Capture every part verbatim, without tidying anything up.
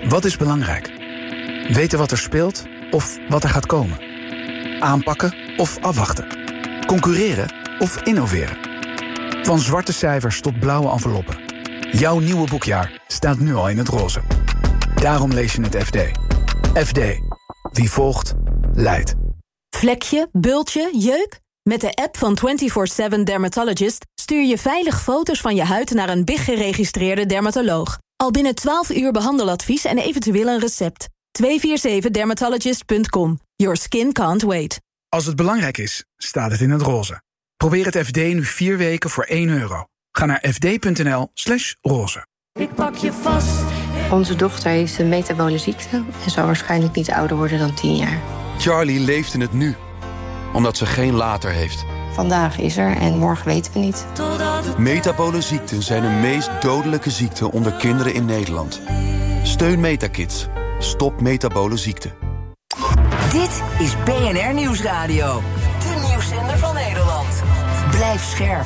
Wat is belangrijk? Weten wat er speelt of wat er gaat komen? Aanpakken of afwachten? Concurreren of innoveren? Van zwarte cijfers tot blauwe enveloppen. Jouw nieuwe boekjaar staat nu al in het roze. Daarom lees je het F D. F D. Wie volgt, leidt. Vlekje, bultje, jeuk? Met de app van vierentwintig zeven Dermatologist stuur je veilig foto's van je huid naar een B I G-geregistreerde dermatoloog. Al binnen twaalf uur behandeladvies en eventueel een recept. twee vier zeven dermatologist punt com. Your skin can't wait. Als het belangrijk is, staat het in het roze. Probeer het F D nu vier weken voor één euro. Ga naar fd.nl slash roze. Ik pak je vast. Onze dochter heeft een metabole ziekte en zal waarschijnlijk niet ouder worden dan tien jaar. Charlie leeft in het nu, omdat ze geen later heeft. Vandaag is er en morgen weten we niet. Metabole ziekten zijn de meest dodelijke ziekten onder kinderen in Nederland. Steun Metakids. Stop metabole ziekte. Dit is B N R Nieuwsradio. De nieuwszender van Nederland. Blijf scherp.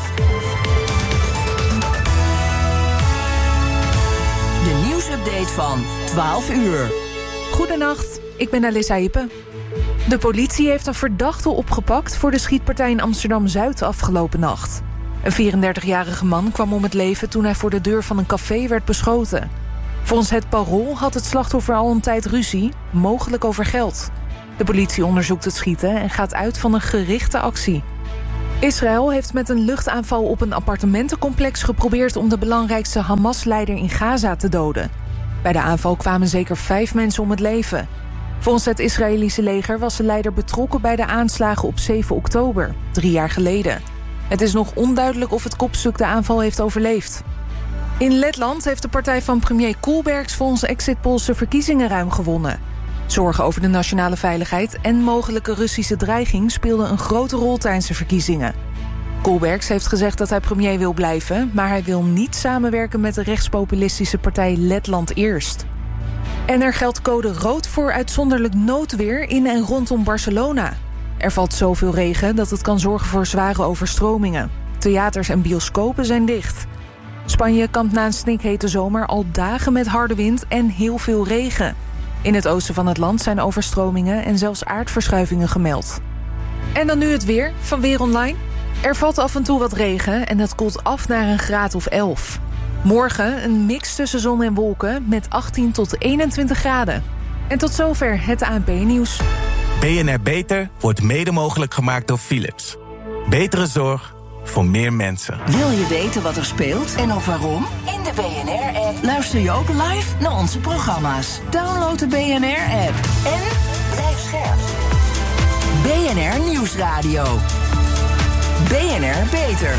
De nieuwsupdate van twaalf uur. Goedenacht, ik ben Alissa Hippe. De politie heeft een verdachte opgepakt voor de schietpartij in Amsterdam-Zuid afgelopen nacht. Een vierendertigjarige man kwam om het leven toen hij voor de deur van een café werd beschoten. Volgens het Parool had het slachtoffer al een tijd ruzie, mogelijk over geld. De politie onderzoekt het schieten en gaat uit van een gerichte actie. Israël heeft met een luchtaanval op een appartementencomplex geprobeerd om de belangrijkste Hamas-leider in Gaza te doden. Bij de aanval kwamen zeker vijf mensen om het leven. Volgens het Israëlische leger was de leider betrokken bij de aanslagen op zeven oktober, drie jaar geleden. Het is nog onduidelijk of het kopstuk de aanval heeft overleefd. In Letland heeft de partij van premier Koolbergs volgens exit polls de verkiezingen ruim gewonnen. Zorgen over de nationale veiligheid en mogelijke Russische dreiging speelden een grote rol tijdens de verkiezingen. Koolbergs heeft gezegd dat hij premier wil blijven, maar hij wil niet samenwerken met de rechtspopulistische partij Letland Eerst. En er geldt code rood voor uitzonderlijk noodweer in en rondom Barcelona. Er valt zoveel regen dat het kan zorgen voor zware overstromingen. Theaters en bioscopen zijn dicht. Spanje kampt na een snikhete zomer al dagen met harde wind en heel veel regen. In het oosten van het land zijn overstromingen en zelfs aardverschuivingen gemeld. En dan nu het weer van Weer Online. Er valt af en toe wat regen en het koelt af naar een graad of elf. Morgen een mix tussen zon en wolken met achttien tot eenentwintig graden. En tot zover het A N P-nieuws. B N R Beter wordt mede mogelijk gemaakt door Philips. Betere zorg voor meer mensen. Wil je weten wat er speelt en ook waarom? In de B N R-app luister je ook live naar onze programma's. Download de B N R-app en blijf scherp. B N R Nieuwsradio. B N R Beter.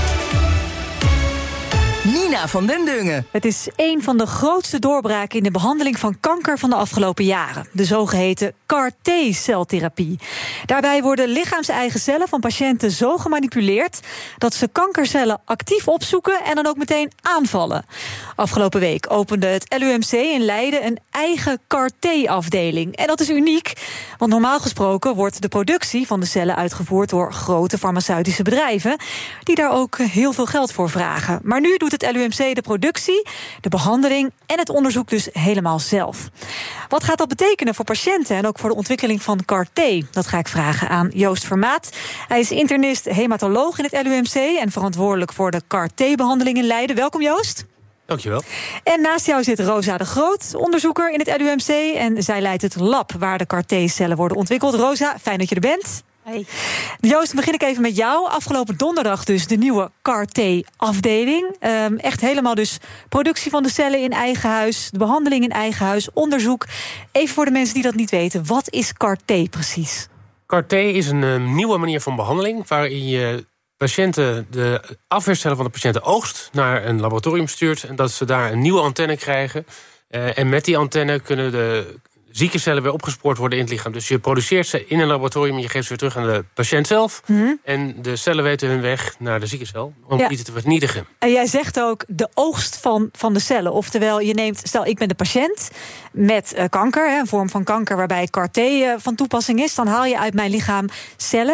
Nina van den Dungen. Het is een van de grootste doorbraken in de behandeling van kanker van de afgelopen jaren. De zogeheten C A R T-celtherapie. Daarbij worden lichaams-eigen cellen van patiënten zo gemanipuleerd dat ze kankercellen actief opzoeken en dan ook meteen aanvallen. Afgelopen week opende het L U M C in Leiden een eigen C A R T-afdeling. En dat is uniek, want normaal gesproken wordt de productie van de cellen uitgevoerd door grote farmaceutische bedrijven, die daar ook heel veel geld voor vragen. Maar nu doet het L U M C de productie, de behandeling en het onderzoek dus helemaal zelf. Wat gaat dat betekenen voor patiënten en ook voor de ontwikkeling van C A R T? Dat ga ik vragen aan Joost Vermaat. Hij is internist hematoloog in het L U M C en verantwoordelijk voor de C A R T-behandeling in Leiden. Welkom Joost. Dankjewel. En naast jou zit Rosa de Groot, onderzoeker in het L U M C. En zij leidt het lab waar de C A R T-cellen worden ontwikkeld. Rosa, fijn dat je er bent. Hey. Joost, dan begin ik even met jou. Afgelopen donderdag dus de nieuwe C A R T-afdeling. Um, echt helemaal dus productie van de cellen in eigen huis, de behandeling in eigen huis, onderzoek. Even voor de mensen die dat niet weten, wat is C A R T precies? C A R T is een uh, nieuwe manier van behandeling waarin je patiënten de afweercellen van de patiënten oogst, naar een laboratorium stuurt en dat ze daar een nieuwe antenne krijgen. Uh, en met die antenne kunnen de zieke cellen weer opgespoord worden in het lichaam. Dus je produceert ze in een laboratorium en je geeft ze weer terug aan de patiënt zelf. Mm-hmm. En de cellen weten hun weg naar de zieke cel om ja. die te vernietigen. En jij zegt ook de oogst van, van de cellen. Oftewel, je neemt, stel ik ben de patiënt met uh, kanker, hè, een vorm van kanker waarbij C A R T uh, van toepassing is. Dan haal je uit mijn lichaam cellen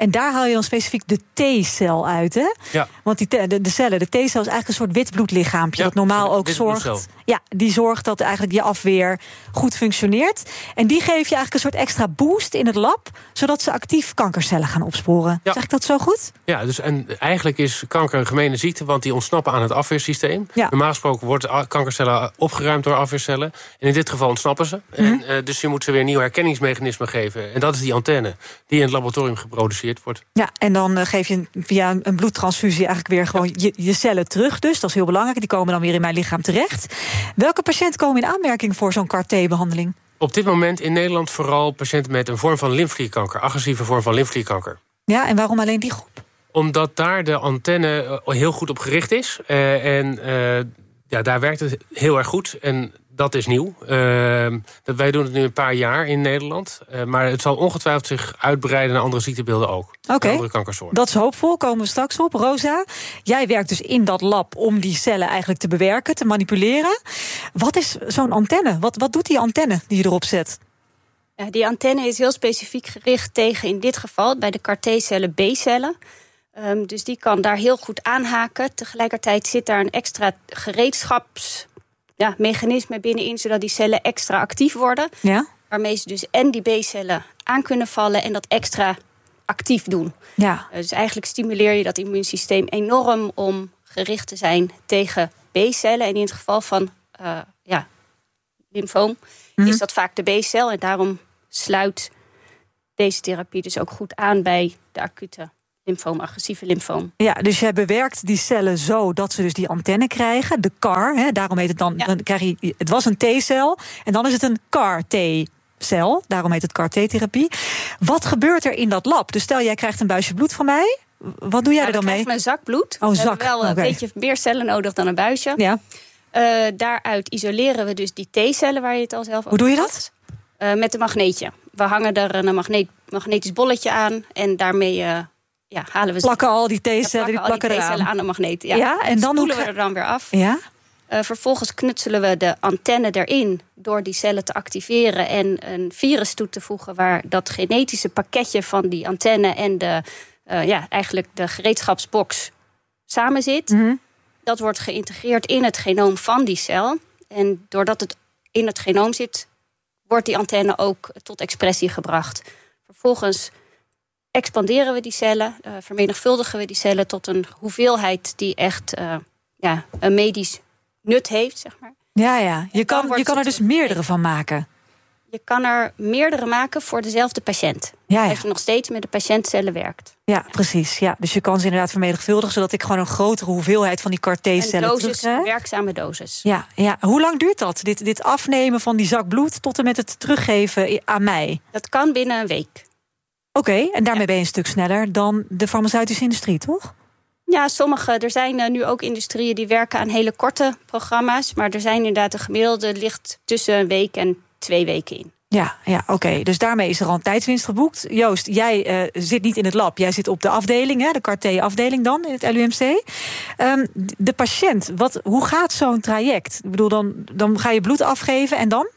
En daar haal je dan specifiek de T-cel uit, hè? Ja. Want die te, de, de cellen, de T-cel is eigenlijk een soort wit bloedlichaampje... Ja, dat normaal ook wit zorgt... bloedcel. Ja, die zorgt dat eigenlijk je afweer goed functioneert. En die geef je eigenlijk een soort extra boost in het lab... zodat ze actief kankercellen gaan opsporen. Ja. Zeg ik dat zo goed? Ja, dus en eigenlijk is kanker een gemene ziekte... want die ontsnappen aan het afweersysteem. Ja. Normaal gesproken worden kankercellen opgeruimd door afweercellen. En in dit geval ontsnappen ze. Mm-hmm. En, uh, dus je moet ze weer een nieuw herkenningsmechanisme geven. En dat is die antenne die in het laboratorium geproduceerd wordt. Ja, en dan uh, geef je via een bloedtransfusie eigenlijk weer gewoon je, je cellen terug. Dus dat is heel belangrijk. Die komen dan weer in mijn lichaam terecht. Welke patiënten komen in aanmerking voor zo'n C A R T-behandeling? Op dit moment in Nederland vooral patiënten met een vorm van lymfeklierkanker. Agressieve vorm van lymfeklierkanker. Ja, en waarom alleen die groep? Omdat daar de antenne heel goed op gericht is. Uh, en uh, ja, daar werkt het heel erg goed. En dat is nieuw. Uh, dat wij doen het nu een paar jaar in Nederland. Uh, maar het zal ongetwijfeld zich uitbreiden naar andere ziektebeelden ook. Oké, okay. Andere kankersoorten. Dat is hoopvol, komen we straks op. Rosa, jij werkt dus in dat lab om die cellen eigenlijk te bewerken, te manipuleren. Wat is zo'n antenne? Wat, wat doet die antenne die je erop zet? Ja, die antenne is heel specifiek gericht tegen, in dit geval, bij de C A R T-cellen B-cellen. Um, dus die kan daar heel goed aanhaken. Tegelijkertijd zit daar een extra gereedschaps... Ja, mechanisme binnenin, zodat die cellen extra actief worden. Ja? Waarmee ze dus en die B-cellen aan kunnen vallen en dat extra actief doen. Ja. Dus eigenlijk stimuleer je dat immuunsysteem enorm om gericht te zijn tegen B-cellen. En in het geval van uh, ja, lymfoom mm-hmm. is dat vaak de B-cel. En daarom sluit deze therapie dus ook goed aan bij de acute lymfoom, agressieve lymfoom. Ja, dus jij bewerkt die cellen zo dat ze dus die antenne krijgen, de C A R. Hè, daarom heet het dan, ja. dan krijg je, het was een T-cel en dan is het een C A R T-cel. Daarom heet het C A R T-therapie. Wat gebeurt er in dat lab? Dus stel, jij krijgt een buisje bloed van mij. Wat doe jij ja, er dan mee? Ik krijg een zak bloed. Oh, We zak. hebben wel een okay. beetje meer cellen nodig dan een buisje. Ja. Uh, daaruit isoleren we dus die T-cellen waar je het al zelf over Hoe doe je had. dat? Uh, met een magneetje. We hangen er een magneet, magnetisch bolletje aan en daarmee uh, ja, halen we ze. Plakken al die T-cellen, ja, die plakken die eraan. T-cellen aan de magneet. Ja, ja en dan spoelen hoe... we er dan weer af. Ja? Uh, vervolgens knutselen we de antenne erin door die cellen te activeren en een virus toe te voegen waar dat genetische pakketje van die antenne en de, uh, ja, eigenlijk de gereedschapsbox samen zit. Mm-hmm. Dat wordt geïntegreerd in het genoom van die cel. En doordat het in het genoom zit, wordt die antenne ook tot expressie gebracht. Vervolgens expanderen we die cellen, uh, vermenigvuldigen we die cellen tot een hoeveelheid die echt uh, ja, een medisch nut heeft, zeg maar. Ja, ja. Je kan, je kan er dus meerdere van maken. Je kan er meerdere maken voor dezelfde patiënt. Ja, ja. Dat je nog steeds met de patiëntcellen werkt. Ja, precies. Ja. Dus je kan ze inderdaad vermenigvuldigen, zodat ik gewoon een grotere hoeveelheid van die C A R T-cellen terugkrijg. Een werkzame dosis. Ja, ja. Hoe lang duurt dat? Dit, dit afnemen van die zak bloed tot en met het teruggeven aan mij? Dat kan binnen een week. Oké, okay, en daarmee ja. ben je een stuk sneller dan de farmaceutische industrie, toch? Ja, sommige. Er zijn uh, nu ook industrieën die werken aan hele korte programma's. Maar er zijn inderdaad, de gemiddelde ligt tussen een week en twee weken in. Ja, ja oké. Okay. Dus daarmee is er al een tijdswinst geboekt. Joost, jij uh, zit niet in het lab. Jij zit op de afdeling, hè, de C A R T-afdeling dan, in het L U M C. Um, de patiënt, wat, hoe gaat zo'n traject? Ik bedoel, dan, dan ga je bloed afgeven en dan?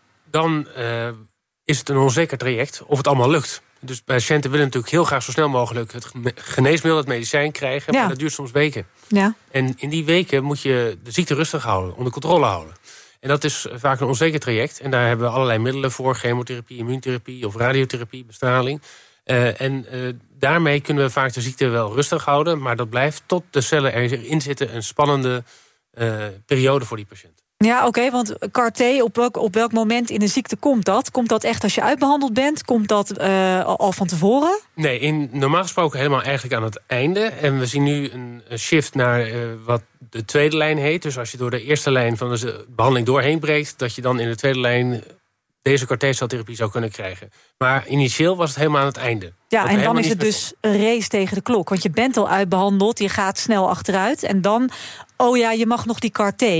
Dan uh, is het een onzeker traject of het allemaal lukt. Dus patiënten willen natuurlijk heel graag zo snel mogelijk het geneesmiddel, het medicijn krijgen. Ja. Maar dat duurt soms weken. Ja. En in die weken moet je de ziekte rustig houden, onder controle houden. En dat is vaak een onzeker traject. En daar hebben we allerlei middelen voor. Chemotherapie, immuuntherapie of radiotherapie, bestraling. Uh, en uh, daarmee kunnen we vaak de ziekte wel rustig houden. Maar dat blijft tot de cellen erin zitten een spannende uh, periode voor die patiënt. Ja, oké, okay, want C A R T, op welk, op welk moment in een ziekte komt dat? Komt dat echt als je uitbehandeld bent? Komt dat uh, al van tevoren? Nee, in, normaal gesproken helemaal eigenlijk aan het einde. En we zien nu een, een shift naar uh, wat de tweede lijn heet. Dus als je door de eerste lijn van de behandeling doorheen breekt, dat je dan in de tweede lijn deze C A R T-celtherapie zou kunnen krijgen. Maar initieel was het helemaal aan het einde. Ja, en dan is het dus een race tegen de klok. Want je bent al uitbehandeld, je gaat snel achteruit. En dan, oh ja, je mag nog die C A R T.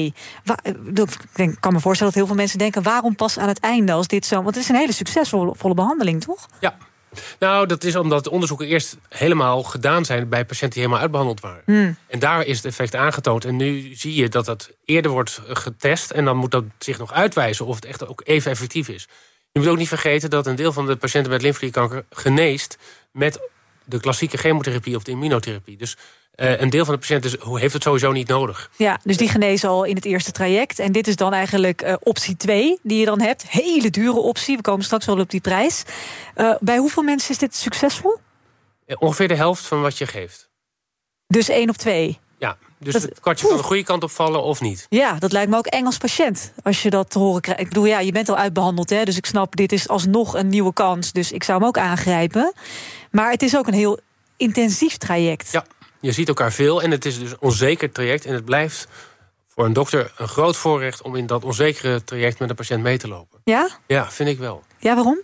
Ik kan me voorstellen dat heel veel mensen denken, waarom pas aan het einde als dit zo? Want het is een hele succesvolle behandeling, toch? Ja. Nou, dat is omdat de onderzoeken eerst helemaal gedaan zijn bij patiënten die helemaal uitbehandeld waren. Hmm. En daar is het effect aangetoond. En nu zie je dat het eerder wordt getest. En dan moet dat zich nog uitwijzen of het echt ook even effectief is. Je moet ook niet vergeten dat een deel van de patiënten met lymfeklierkanker geneest met de klassieke chemotherapie of de immunotherapie. Dus uh, een deel van de patiënten heeft het sowieso niet nodig. Ja, dus die genezen al in het eerste traject. En dit is dan eigenlijk uh, optie twee die je dan hebt. Hele dure optie, we komen straks wel op die prijs. Uh, bij hoeveel mensen is dit succesvol? Uh, ongeveer de helft van wat je geeft. Dus één op twee? Ja, dus dat, het kwartje kan de goede kant opvallen of niet. Ja, dat lijkt me ook eng als patiënt, als je dat te horen krijgt. Ik bedoel, ja, je bent al uitbehandeld, hè, dus ik snap, dit is alsnog een nieuwe kans. Dus ik zou hem ook aangrijpen. Maar het is ook een heel intensief traject. Ja, je ziet elkaar veel en het is dus een onzeker traject. En het blijft voor een dokter een groot voorrecht om in dat onzekere traject met een patiënt mee te lopen. Ja? Ja, vind ik wel. Ja, waarom?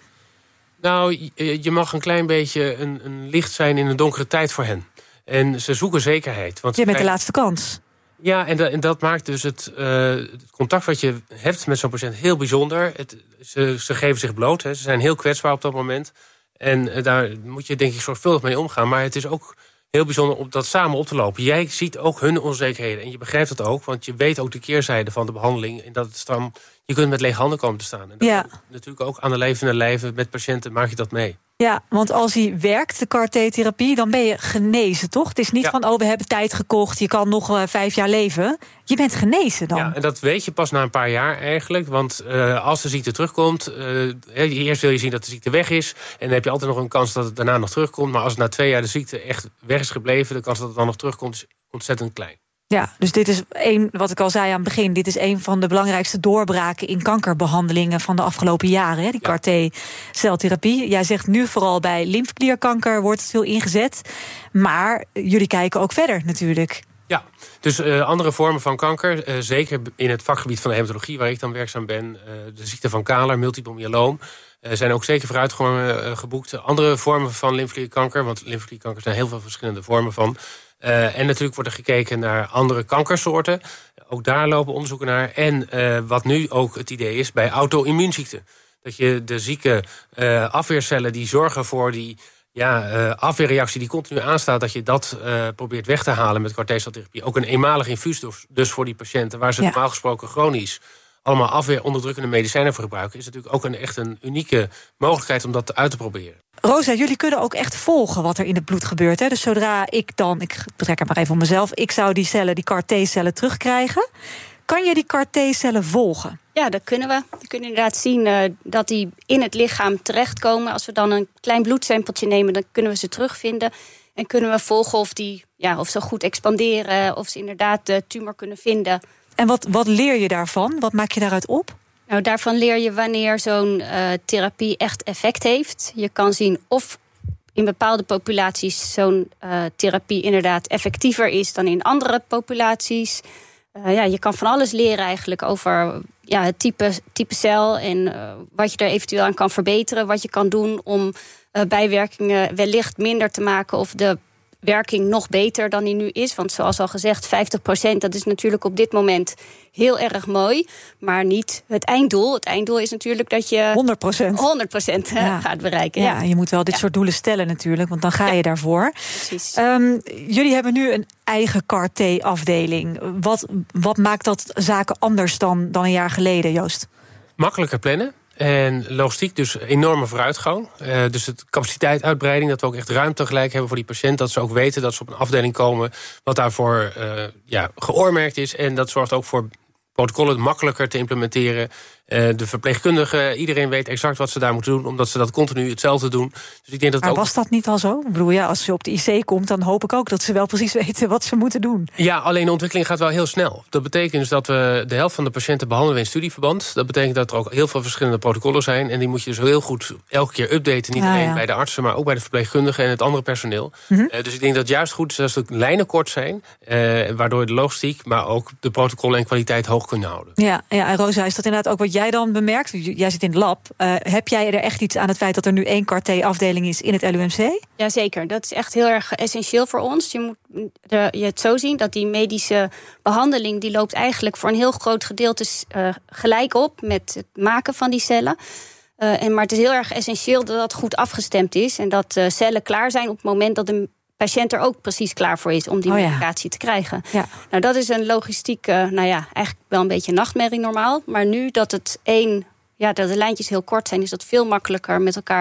Nou, je, je mag een klein beetje een, een licht zijn in een donkere tijd voor hen. En ze zoeken zekerheid. Want je bent de laatste kans. Ja, en, da, en dat maakt dus het, uh, het contact wat je hebt met zo'n patiënt heel bijzonder. Het, ze, ze geven zich bloot, hè. Ze zijn heel kwetsbaar op dat moment. En uh, daar moet je denk ik zorgvuldig mee omgaan. Maar het is ook heel bijzonder om dat samen op te lopen. Jij ziet ook hun onzekerheden. En je begrijpt het ook, want je weet ook de keerzijde van de behandeling. En dat het dan, je kunt met lege handen komen te staan. En dat ja. natuurlijk ook aan de levende lijven met patiënten maak je dat mee. Ja, want als hij werkt, de C A R T-therapie, dan ben je genezen, toch? Het is niet ja. van, oh, we hebben tijd gekocht, je kan nog uh, vijf jaar leven. Je bent genezen dan. Ja, en dat weet je pas na een paar jaar eigenlijk. Want uh, als de ziekte terugkomt, uh, eerst wil je zien dat de ziekte weg is. En dan heb je altijd nog een kans dat het daarna nog terugkomt. Maar als na twee jaar de ziekte echt weg is gebleven, de kans dat het dan nog terugkomt is ontzettend klein. Ja, dus dit is een, wat ik al zei aan het begin, dit is een van de belangrijkste doorbraken in kankerbehandelingen van de afgelopen jaren, hè, die ja. C A R T-celtherapie. Jij zegt nu vooral bij lymfeklierkanker wordt het veel ingezet. Maar jullie kijken ook verder natuurlijk. Ja, dus uh, andere vormen van kanker, uh, zeker in het vakgebied van de hematologie waar ik dan werkzaam ben, uh, de ziekte van Kahler, multiple myeloom, uh, zijn ook zeker vooruitgangen uh, geboekt. Andere vormen van lymfeklierkanker, want lymfeklierkanker zijn heel veel verschillende vormen van. Uh, en natuurlijk wordt er gekeken naar andere kankersoorten. Ook daar lopen onderzoeken naar. En uh, wat nu ook het idee is bij auto-immuunziekten. Dat je de zieke uh, afweercellen die zorgen voor die ja, uh, afweerreactie die continu aanstaat, dat je dat uh, probeert weg te halen met C A R T-celtherapie. Ook een eenmalig infuus dus voor die patiënten, waar ze ja. normaal gesproken chronisch allemaal afweeronderdrukkende medicijnen voor gebruiken, is natuurlijk ook een echt een unieke mogelijkheid om dat uit te proberen. Rosa, jullie kunnen ook echt volgen wat er in het bloed gebeurt. Hè? Dus zodra ik dan, ik betrek het maar even op mezelf, ik zou die cellen, die C A R T-cellen terugkrijgen. Kan je die C A R T-cellen volgen? Ja, dat kunnen we. We kunnen inderdaad zien uh, dat die in het lichaam terechtkomen. Als we dan een klein bloedstempeltje nemen, dan kunnen we ze terugvinden. En kunnen we volgen of, die, ja, of ze goed expanderen, of ze inderdaad de tumor kunnen vinden. En wat, wat leer je daarvan? Wat maak je daaruit op? Nou, daarvan leer je wanneer zo'n uh, therapie echt effect heeft. Je kan zien of in bepaalde populaties zo'n uh, therapie inderdaad effectiever is dan in andere populaties. Uh, ja, je kan van alles leren eigenlijk over ja, het type, type cel en uh, wat je er eventueel aan kan verbeteren. Wat je kan doen om uh, bijwerkingen wellicht minder te maken of de werking nog beter dan die nu is. Want zoals al gezegd, vijftig procent, dat is natuurlijk op dit moment heel erg mooi. Maar niet het einddoel. Het einddoel is natuurlijk dat je honderd procent, honderd procent ja. gaat bereiken. Ja, ja, je moet wel dit ja. soort doelen stellen natuurlijk, want dan ga ja. je daarvoor. Precies. Um, jullie hebben nu een eigen C A R T-afdeling. Wat, wat maakt dat zaken anders dan, dan een jaar geleden, Joost? Makkelijker plannen. En logistiek, dus enorme vooruitgang. Uh, dus het capaciteituitbreiding, dat we ook echt ruimte gelijk hebben voor die patiënt. Dat ze ook weten dat ze op een afdeling komen wat daarvoor uh, ja, geoormerkt is. En dat zorgt ook voor protocollen makkelijker te implementeren. Uh, de verpleegkundigen, iedereen weet exact wat ze daar moeten doen, omdat ze dat continu hetzelfde doen. Dus ik denk dat maar ook... was dat niet al zo? Ik bedoel, ja, als je op de I C komt, dan hoop ik ook dat ze wel precies weten wat ze moeten doen. Ja, alleen de ontwikkeling gaat wel heel snel. Dat betekent dus dat we de helft van de patiënten behandelen in studieverband. Dat betekent dat er ook heel veel verschillende protocollen zijn. En die moet je dus heel goed elke keer updaten. Niet ah, alleen ja. bij de artsen, maar ook bij de verpleegkundigen en het andere personeel. Mm-hmm. Uh, dus ik denk dat het juist goed is als de lijnen kort zijn. Uh, waardoor de logistiek, maar ook de protocollen en kwaliteit hoog kunnen houden. Ja, ja, en Rosa, is dat inderdaad ook wat jij dan bemerkt? Jij zit in het lab. Uh, heb jij er echt iets aan het feit dat er nu één C A R T-afdeling is in het L U M C? Jazeker, dat is echt heel erg essentieel voor ons. Je moet de, je het zo zien dat die medische behandeling, die loopt eigenlijk voor een heel groot gedeelte uh, gelijk op met het maken van die cellen. Uh, en, maar het is heel erg essentieel dat dat goed afgestemd is en dat uh, cellen klaar zijn op het moment dat de patiënt er ook precies klaar voor is om die oh ja. medicatie te krijgen. Ja. Nou, dat is een logistiek, uh, nou ja, eigenlijk wel een beetje een nachtmerrie normaal. Maar nu dat het één, ja, dat de lijntjes heel kort zijn, is dat veel makkelijker met elkaar te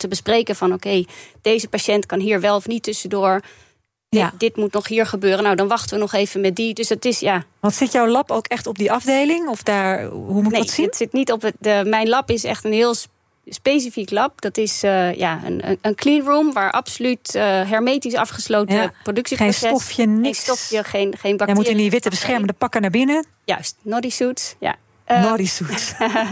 te bespreken van oké, okay, deze patiënt kan hier wel of niet tussendoor. Ja. Dit, dit moet nog hier gebeuren. Nou, dan wachten we nog even met die. Dus het is, ja. Want zit jouw lab ook echt op die afdeling? Of daar, hoe moet ik nee, dat zien? Het zit niet op het. De, mijn lab is echt een heel specifiek lab. Dat is uh, ja, een, een clean room waar absoluut uh, hermetisch afgesloten ja. productieproces. Geen stofje, niks. Geen stofje, geen, geen bacteriën. Jij moet in die witte beschermende pakken naar binnen. Juist, noddy suits. Ja. Uh, noddy suits.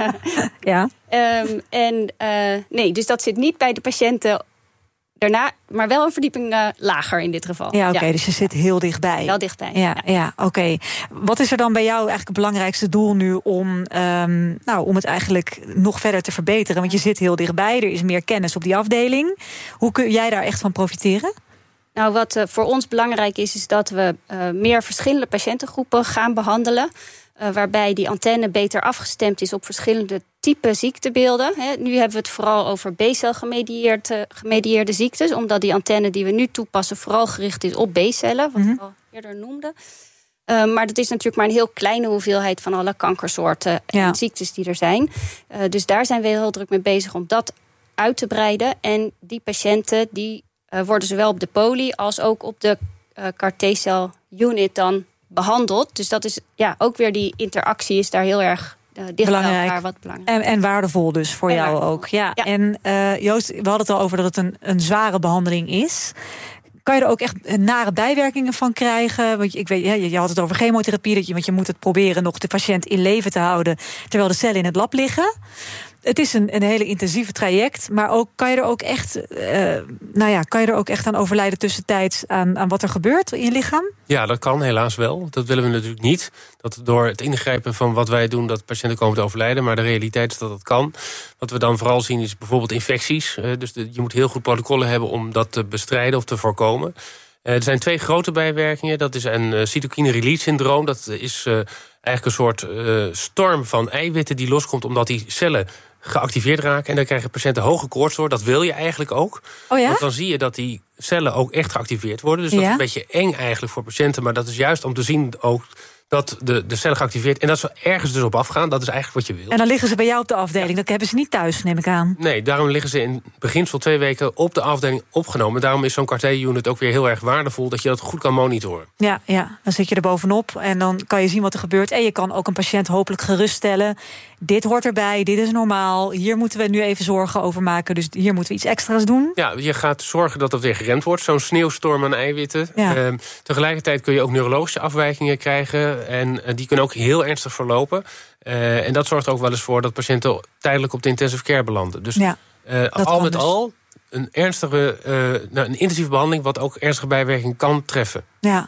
ja. Um, en uh, nee, dus dat zit niet bij de patiënten. Daarna, maar wel een verdieping uh, lager in dit geval. Ja, oké, okay, ja. dus je zit heel dichtbij. Wel dichtbij, ja. ja. ja oké. Okay. Wat is er dan bij jou eigenlijk het belangrijkste doel nu om, um, nou, om het eigenlijk nog verder te verbeteren? Want je zit heel dichtbij, er is meer kennis op die afdeling. Hoe kun jij daar echt van profiteren? Nou, wat uh, voor ons belangrijk is, is dat we uh, meer verschillende patiëntengroepen gaan behandelen. Uh, waarbij die antenne beter afgestemd is op verschillende type ziektebeelden. He, nu hebben we het vooral over B-cel gemedieerde, gemedieerde ziektes, omdat die antenne die we nu toepassen vooral gericht is op B-cellen, wat mm-hmm. ik al eerder noemde. Uh, maar dat is natuurlijk maar een heel kleine hoeveelheid van alle kankersoorten ja. en ziektes die er zijn. Uh, dus daar zijn we heel druk mee bezig om dat uit te breiden. En die patiënten die uh, worden zowel op de poli als ook op de uh, C A R T-cel unit dan behandeld. Dus dat is ja ook weer die interactie is daar heel erg uh, dicht belangrijk. bij elkaar. Wat belangrijk. En, en waardevol dus voor en jou waardevol. ook. Ja. ja. En uh, Joost, we hadden het al over dat het een, een zware behandeling is. Kan je er ook echt nare bijwerkingen van krijgen? Want ik weet, je, je had het over chemotherapie, dat je, want je moet het proberen nog de patiënt in leven te houden terwijl de cellen in het lab liggen. Het is een, een hele intensieve traject, maar ook kan je er ook echt, uh, nou ja, kan je er ook echt aan overlijden tussentijds aan, aan wat er gebeurt in je lichaam? Ja, dat kan helaas wel. Dat willen we natuurlijk niet. Dat door het ingrijpen van wat wij doen, dat patiënten komen te overlijden. Maar de realiteit is dat dat kan. Wat we dan vooral zien is bijvoorbeeld infecties. Dus de, je moet heel goed protocollen hebben om dat te bestrijden of te voorkomen. Er zijn twee grote bijwerkingen. Dat is een uh, cytokine release syndroom. Dat is uh, eigenlijk een soort uh, storm van eiwitten die loskomt omdat die cellen geactiveerd raken. En dan krijgen patiënten hoge koorts door. Dat wil je eigenlijk ook. Oh ja? Want dan zie je dat die cellen ook echt geactiveerd worden. Dus dat ja? is een beetje eng eigenlijk voor patiënten. Maar dat is juist om te zien ook dat de, de cellen geactiveerd en dat ze ergens dus op afgaan. Dat is eigenlijk wat je wil. En dan liggen ze bij jou op de afdeling. Ja. Dat hebben ze niet thuis, neem ik aan. Nee, daarom liggen ze in beginsel twee weken op de afdeling opgenomen. Daarom is zo'n C A R T-unit ook weer heel erg waardevol, dat je dat goed kan monitoren. Ja, ja, dan zit je er bovenop en dan kan je zien wat er gebeurt. En je kan ook een patiënt hopelijk geruststellen. Dit hoort erbij, dit is normaal. Hier moeten we nu even zorgen over maken. Dus hier moeten we iets extra's doen. Ja, je gaat zorgen dat dat weer geremd wordt. Zo'n sneeuwstorm aan eiwitten. Ja. Uh, tegelijkertijd kun je ook neurologische afwijkingen krijgen. En uh, die kunnen ook heel ernstig verlopen. Uh, en dat zorgt ook wel eens voor dat patiënten tijdelijk op de intensive care belanden. Dus ja, uh, al met dus. al een ernstige, uh, nou, een intensieve behandeling wat ook ernstige bijwerking kan treffen. Ja.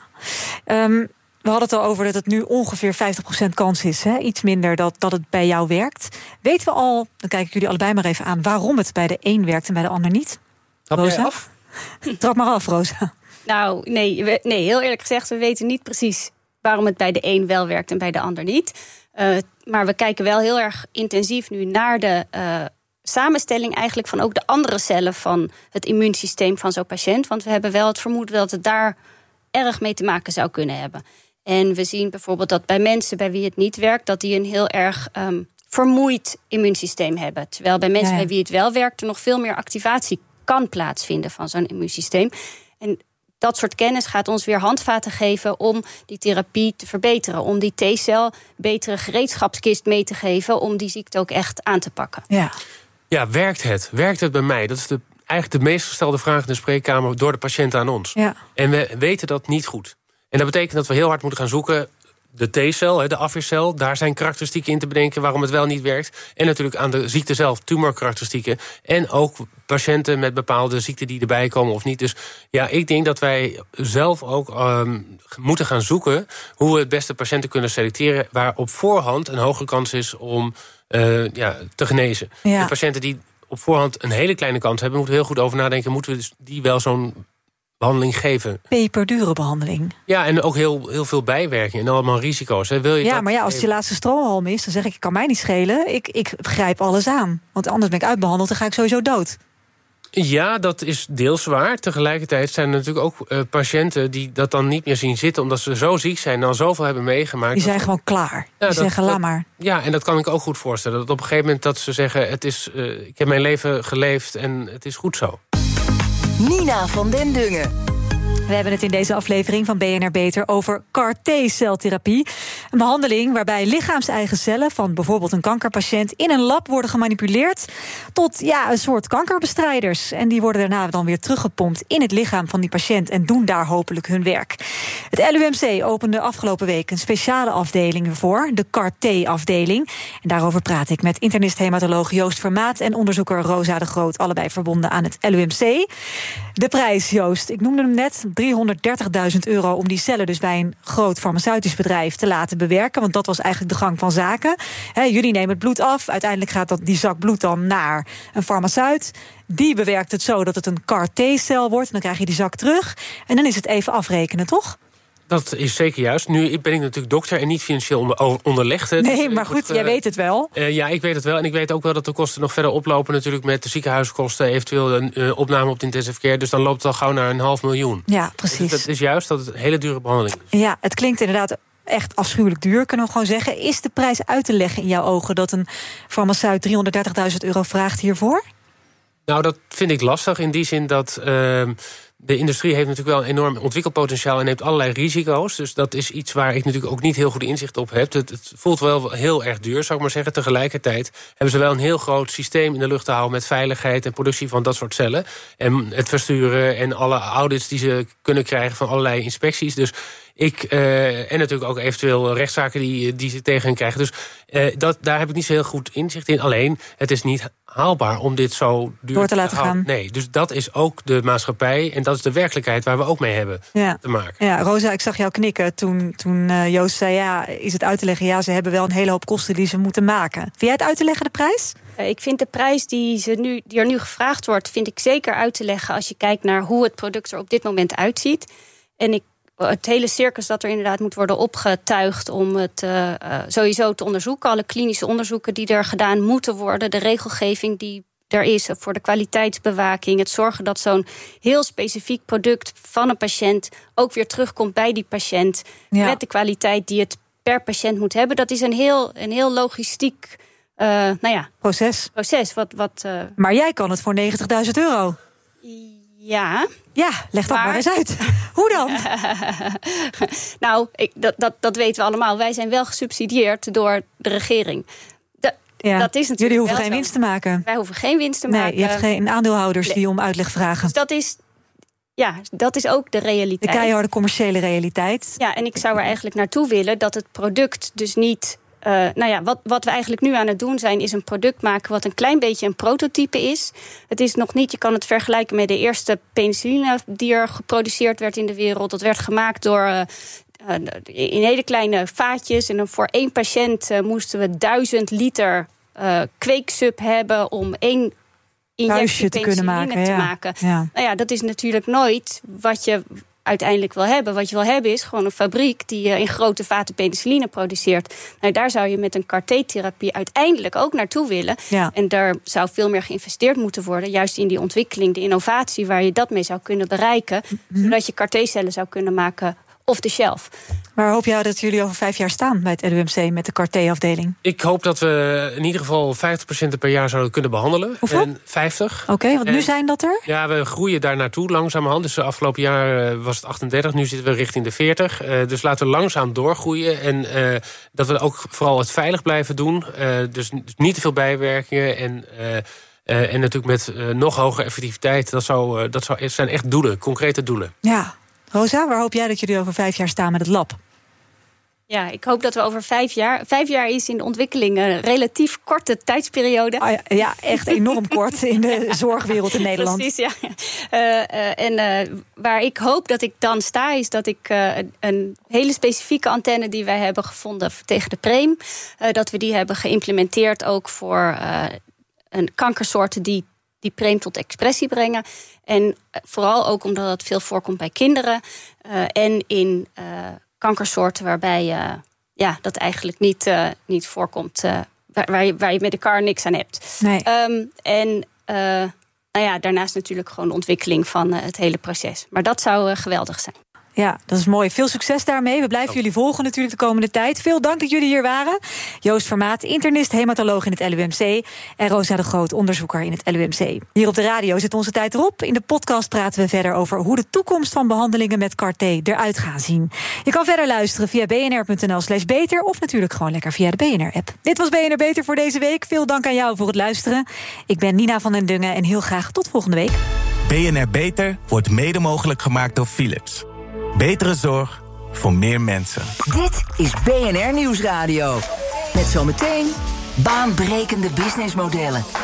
Um, We hadden het al over dat het nu ongeveer vijftig procent kans is. Hè? Iets minder dat, dat het bij jou werkt. Weten we al, dan kijk ik jullie allebei maar even aan, waarom het bij de een werkt en bij de ander niet? Trap Rosa? jij af? Trap maar af, Rosa. Nou, nee, we, nee, heel eerlijk gezegd, we weten niet precies waarom het bij de een wel werkt en bij de ander niet. Uh, maar we kijken wel heel erg intensief nu naar de uh, samenstelling eigenlijk van ook de andere cellen van het immuunsysteem van zo'n patiënt. Want we hebben wel het vermoeden dat het daar erg mee te maken zou kunnen hebben. En we zien bijvoorbeeld dat bij mensen bij wie het niet werkt, dat die een heel erg um, vermoeid immuunsysteem hebben. Terwijl bij mensen ja, ja. bij wie het wel werkt, er nog veel meer activatie kan plaatsvinden van zo'n immuunsysteem. En dat soort kennis gaat ons weer handvaten geven om die therapie te verbeteren. Om die T-cel betere gereedschapskist mee te geven om die ziekte ook echt aan te pakken. Ja, ja werkt het? Werkt het bij mij? Dat is de, eigenlijk de meest gestelde vraag in de spreekkamer door de patiënt aan ons. Ja. En we weten dat niet goed. En dat betekent dat we heel hard moeten gaan zoeken. De T-cel, de afweercel, daar zijn karakteristieken in te bedenken waarom het wel niet werkt. En natuurlijk aan de ziekte zelf, tumorkarakteristieken. En ook patiënten met bepaalde ziekten die erbij komen of niet. Dus ja, ik denk dat wij zelf ook um, moeten gaan zoeken hoe we het beste patiënten kunnen selecteren waar op voorhand een hoge kans is om uh, ja, te genezen. Ja. De patiënten die op voorhand een hele kleine kans hebben, moeten we heel goed over nadenken. Moeten we die wel zo'n behandeling geven? Peperdure behandeling. Ja, en ook heel, heel veel bijwerkingen en allemaal risico's. Hè. Wil je ja, dat maar ja, als het je laatste strohalm is, dan zeg ik, ik kan mij niet schelen. Ik, ik grijp alles aan. Want anders ben ik uitbehandeld en ga ik sowieso dood. Ja, dat is deels waar. Tegelijkertijd zijn er natuurlijk ook uh, patiënten die dat dan niet meer zien zitten, omdat ze zo ziek zijn en al zoveel hebben meegemaakt. Die zijn dat, gewoon klaar. Ja, die dat, zeggen, laat dat, maar. Ja, en dat kan ik ook goed voorstellen. Dat op een gegeven moment dat ze zeggen, het is, uh, ik heb mijn leven geleefd en het is goed zo. Nina van den Dungen. We hebben het in deze aflevering van B N R Beter over C A R T-celtherapie. Een behandeling waarbij lichaams-eigen cellen van bijvoorbeeld een kankerpatiënt in een lab worden gemanipuleerd tot ja, een soort kankerbestrijders. En die worden daarna dan weer teruggepompt in het lichaam van die patiënt en doen daar hopelijk hun werk. Het L U M C opende afgelopen week een speciale afdeling ervoor, de C A R T-afdeling. En daarover praat ik met internist-hematoloog Joost Vermaat en onderzoeker Rosa de Groot, allebei verbonden aan het L U M C. De prijs, Joost, ik noemde hem net, driehonderddertigduizend euro om die cellen dus bij een groot farmaceutisch bedrijf te laten bewerken. Want dat was eigenlijk de gang van zaken. He, jullie nemen het bloed af. Uiteindelijk gaat dat, die zak bloed dan naar een farmaceut. Die bewerkt het zo dat het een C A R T-cel wordt. En dan krijg je die zak terug. En dan is het even afrekenen, toch? Dat is zeker juist. Nu ben ik natuurlijk dokter en niet financieel onder, onderlegd. Hè. Nee, dus maar goed, uh, jij weet het wel. Uh, ja, ik weet het wel. En ik weet ook wel dat de kosten nog verder oplopen natuurlijk met de ziekenhuiskosten, eventueel een uh, opname op de intensive care. Dus dan loopt het al gauw naar een half miljoen. Ja, precies. Dus dat is juist dat het een hele dure behandeling is. Ja, het klinkt inderdaad echt afschuwelijk duur, kunnen we gewoon zeggen. Is de prijs uit te leggen in jouw ogen dat een farmaceut driehonderddertigduizend euro vraagt hiervoor? Nou, dat vind ik lastig in die zin dat Uh, de industrie heeft natuurlijk wel een enorm ontwikkelpotentiaal en neemt allerlei risico's. Dus dat is iets waar ik natuurlijk ook niet heel goed inzicht op heb. Het, het voelt wel heel erg duur, zou ik maar zeggen. Tegelijkertijd hebben ze wel een heel groot systeem in de lucht te houden met veiligheid en productie van dat soort cellen. En het versturen en alle audits die ze kunnen krijgen van allerlei inspecties. Dus ik, uh, en natuurlijk ook eventueel rechtszaken die, die ze tegen hen krijgen. Dus uh, dat, daar heb ik niet zo heel goed inzicht in. Alleen, het is niet haalbaar om dit zo duur door te laten te gaan. Nee, dus dat is ook de maatschappij en dat is de werkelijkheid waar we ook mee hebben ja. te maken. Ja, Rosa, ik zag jou knikken toen, toen uh, Joost zei, ja, is het uit te leggen? Ja, ze hebben wel een hele hoop kosten die ze moeten maken. Vind jij het uit te leggen, de prijs? Ik vind de prijs die, ze nu, die er nu gevraagd wordt, vind ik zeker uit te leggen als je kijkt naar hoe het product er op dit moment uitziet. En ik het hele circus dat er inderdaad moet worden opgetuigd om het uh, uh, sowieso te onderzoeken. Alle klinische onderzoeken die er gedaan moeten worden. De regelgeving die er is voor de kwaliteitsbewaking. Het zorgen dat zo'n heel specifiek product van een patiënt ook weer terugkomt bij die patiënt. Ja. Met de kwaliteit die het per patiënt moet hebben. Dat is een heel, een heel logistiek uh, nou ja, proces. proces wat, wat, uh... Maar jij kan het voor negentigduizend euro. Ja. Ja, leg dat maar, maar eens uit. Hoe dan? nou, ik, dat, dat, dat weten we allemaal. Wij zijn wel gesubsidieerd door de regering. De, ja. dat is natuurlijk Jullie hoeven wel geen zo. winst te maken. Wij hoeven geen winst te nee, maken. Je hebt geen aandeelhouders nee. die om uitleg vragen. Dus dat is, ja, dat is ook de realiteit. De keiharde commerciële realiteit. Ja, en ik zou er eigenlijk naartoe willen dat het product dus niet Uh, nou ja, wat, wat we eigenlijk nu aan het doen zijn, is een product maken wat een klein beetje een prototype is. Het is nog niet, je kan het vergelijken met de eerste penicilline die er geproduceerd werd in de wereld. Dat werd gemaakt door uh, uh, in hele kleine vaatjes. En dan voor één patiënt uh, moesten we duizend liter uh, kweeksub hebben om één injectie te kunnen maken. te ja. maken. Ja. Nou ja, dat is natuurlijk nooit wat je uiteindelijk wil hebben. Wat je wil hebben is gewoon een fabriek die in grote vaten penicilline produceert. Nou, daar zou je met een C A R T-therapie uiteindelijk ook naartoe willen. Ja. En daar zou veel meer geïnvesteerd moeten worden. Juist in die ontwikkeling, de innovatie waar je dat mee zou kunnen bereiken. Mm-hmm. Zodat je C A R T-cellen zou kunnen maken off the shelf. Waar hoop jij dat jullie over vijf jaar staan bij het L U M C met de C A R T-afdeling? Ik hoop dat we in ieder geval vijftig patiënten per jaar zouden kunnen behandelen. Hoeveel? En vijftig. Oké, okay, want en, nu zijn dat er? Ja, we groeien daar naartoe langzamerhand. Dus afgelopen jaar was het achtendertig, nu zitten we richting de veertig. Uh, dus laten we langzaam doorgroeien. En uh, dat we ook vooral het veilig blijven doen. Uh, dus niet te veel bijwerkingen. En, uh, uh, en natuurlijk met uh, nog hogere effectiviteit. Dat, zou, uh, dat zou, zijn echt doelen, concrete doelen. Ja. Rosa, waar hoop jij dat jullie over vijf jaar staan met het lab? Ja, ik hoop dat we over vijf jaar... Vijf jaar is in de ontwikkeling een relatief korte tijdsperiode. Oh ja, ja, echt enorm kort in de zorgwereld in Nederland. Precies, ja. Uh, uh, en uh, waar ik hoop dat ik dan sta, is dat ik uh, een hele specifieke antenne die wij hebben gevonden tegen de preem, uh, dat we die hebben geïmplementeerd ook voor uh, een kankersoorten die die preem tot expressie brengen. En vooral ook omdat het veel voorkomt bij kinderen. Uh, en in uh, kankersoorten waarbij uh, ja, dat eigenlijk niet, uh, niet voorkomt. Uh, waar, waar, je, waar je met de C A R niks aan hebt. Nee. Um, en uh, nou ja, daarnaast natuurlijk gewoon de ontwikkeling van uh, het hele proces. Maar dat zou uh, geweldig zijn. Ja, dat is mooi. Veel succes daarmee. We blijven jullie volgen natuurlijk de komende tijd. Veel dank dat jullie hier waren. Joost Vermaat, internist, hematoloog in het L U M C... en Rosa de Groot, onderzoeker in het L U M C. Hier op de radio zit onze tijd erop. In de podcast praten we verder over hoe de toekomst van behandelingen met C A R T eruit gaan zien. Je kan verder luisteren via bnr.nl slash beter... of natuurlijk gewoon lekker via de B N R-app. Dit was B N R Beter voor deze week. Veel dank aan jou voor het luisteren. Ik ben Nina van den Dungen en heel graag tot volgende week. B N R Beter wordt mede mogelijk gemaakt door Philips. Betere zorg voor meer mensen. Dit is B N R Nieuwsradio. Met zometeen baanbrekende businessmodellen.